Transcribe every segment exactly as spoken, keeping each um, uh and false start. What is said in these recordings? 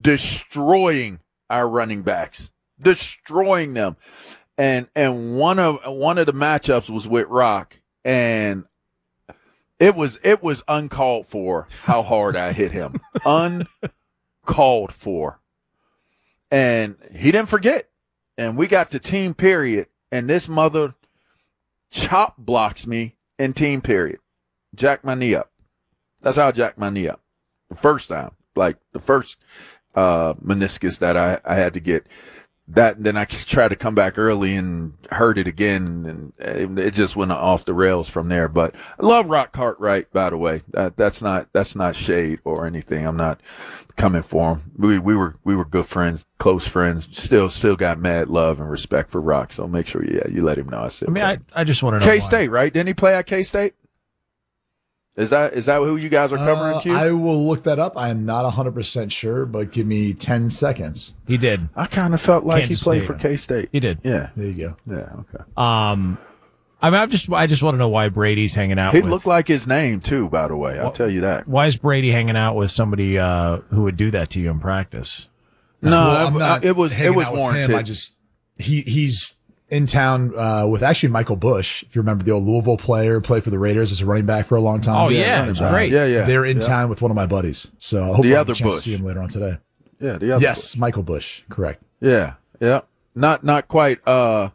destroying our running backs, destroying them. And and one of one of the matchups was with Rock, and it was it was uncalled for how hard I hit him. Uncalled for. And he didn't forget. And we got to team period, and this mother chop blocks me in team period. Jack my knee up. That's how I jacked my knee up. The first time. Like the first uh meniscus that I, I had to get. That then I tried to come back early and hurt it again, and it just went off the rails from there. But I love Rock Cartwright, by the way. That, that's not that's not shade or anything. I'm not coming for him. We we were we were good friends, close friends. Still still got mad love and respect for Rock. So make sure yeah you let him know I said. I mean, I I just want to know K State, right? Didn't he play at K State? Is that is that who you guys are covering, uh, Q? I will look that up. I am not one hundred percent sure, but give me ten seconds. He did. I kind of felt like Kansas he played State. for K-State. He did. Yeah. There you go. Yeah, okay. Um, I mean, I just I just want to know why Brady's hanging out. He with, looked like his name, too, by the way. I'll Well, tell you that. Why is Brady hanging out with somebody uh, who would do that to you in practice? No, Well, I'm it- not it was it hanging was out with warranted. him. I just he he's in town uh, with actually Michael Bush. If you remember the old Louisville player, played for the Raiders as a running back for a long time. Oh, yeah, running it's back. great. Yeah, yeah. They're in yeah. town with one of my buddies, so hopefully The I'll other get a chance Bush. to see him later on today. Yeah, the other Yes, Bush. Michael Bush, correct. Yeah, yeah. Not not quite uh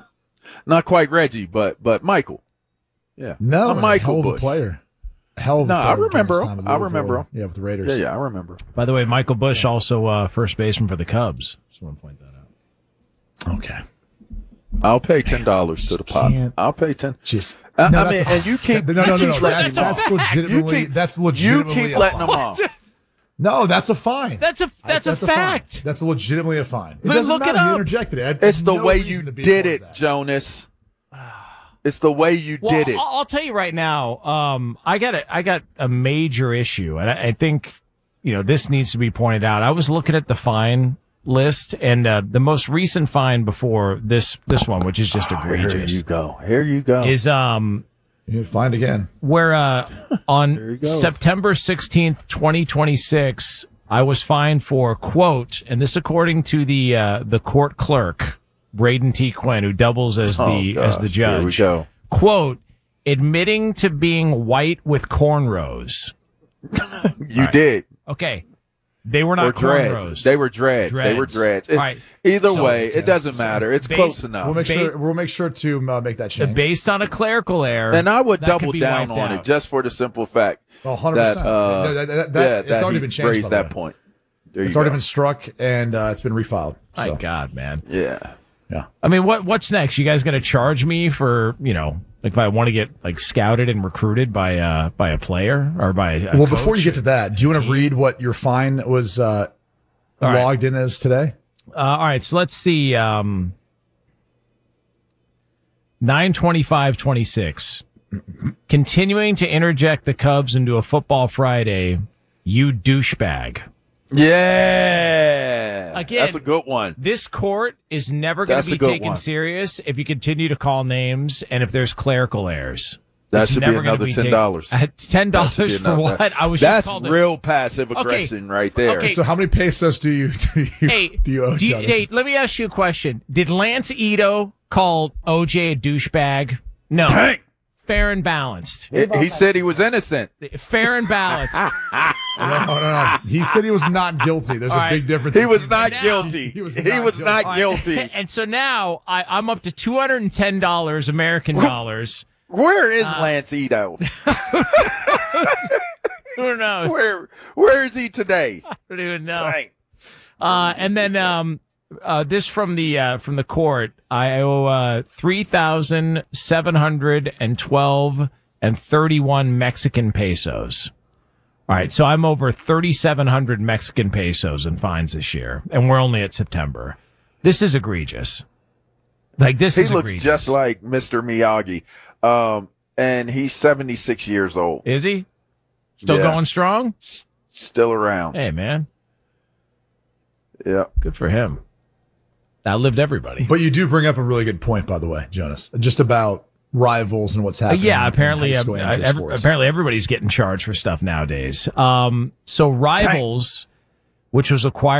not quite Reggie, but but Michael. Yeah. No, I'm a Michael hell of a Bush. player. Hell of No, a I player during remember his him. time at I Louisville. remember him. Yeah, with the Raiders. Yeah, yeah, I remember. By the way, Michael Bush also uh, first baseman for the Cubs. Just want to point that out. Okay. I'll pay ten dollars to the pot. can't- I'll pay ten. Just I, no, I that's- mean, and you keep no, no, no, you no, keep no. letting That's, them that's off. legitimately. You keep, that's you legitimately. keep a letting fine. them off. No, that's a fine. That's a that's, a fine. fact. That's legitimately a fine. It Look- doesn't look it matter. You up. interjected it. I had It's the no way reason you to be a did part it, of that. Jonas. It's the way you Well, did it. I'll, I'll tell you right now. Um, I got a, I got a major issue, and I, I think, you know, this needs to be pointed out. I was looking at the fine list, and uh, the most recent fine before this this one, which is just Here egregious, you go. Here you go. is um You find again. where uh on you go. September sixteenth, twenty twenty-six, I was fined for, quote, and this according to the uh, the court clerk, Braden T. Quinn, who doubles as the Oh, as the gosh. judge. Here we go. Quote, admitting to being white with cornrows. You did. Okay. They were not Or dreads. cornrows. They were dreads. They were Dreads. dreads. It- All right. Either So- way, it doesn't matter. It's base- close enough. We'll make Ba- sure. We'll make sure to uh, make that change. Based on a clerical error. and I would that could double be down wiped on out. it just for the simple fact Oh, one hundred that, percent. uh, That- that- that- yeah, it's that already he been changed, raised by the that way. point. There It's you already go. been struck and uh, it's been refiled. My So, God, man. Yeah. yeah. I mean, what what's next? You guys going to charge me for, you know, like if I want to get like scouted and recruited by uh by a player or by a Well, coach? before you get to that, do you want to read what your fine was uh, right. logged in as today? Uh, all right, so let's see. Um, nine twenty-five twenty-six. Continuing to interject the Cubs into a football Friday, you douchebag. Yeah. Again, That's a good one. This court is never going That's to a be good taken one. serious if you continue to call names and if there's clerical errors. That It's should be never gonna another be ten taken- dollars. Uh, ten dollars That should be for another- what? I was That's just called a- real passive aggression right there. Okay. So how many pesos do you do you, Hey, do you owe do you, Jonas? hey, let me ask you a question. Did Lance Ito call O J a douchebag? No. Dang. Fair and balanced. It- he said he was innocent. Fair and balanced. No, no, no, no. He said he was not guilty. There's All a right. big difference. He was between not Now- guilty. He was He not was guilty. not All right. guilty. And so now I, I'm up to two hundred ten dollars American dollars. Where is Uh, Lance Ito? Who knows? Where Where is he today? I don't even know. Dang. Uh, and then um, uh, this from the uh, from the court. I owe uh, three thousand seven hundred and twelve and thirty one Mexican pesos. All right, so I'm over thirty seven hundred Mexican pesos in fines this year, and we're only at September. This is egregious. Like this He is looks egregious. just like Mister Miyagi. Um, and he's seventy-six years old. Is he still Yeah. going strong? S- still around. Hey, man, Yeah. good for him. Outlived everybody. But you do bring up a really good point, by the way, Jonas, just about rivals and what's Uh, happening. yeah, in apparently, high uh, school uh, amateur ev- sports. apparently everybody's getting charged for stuff nowadays. Um, so Rivals, which was acquired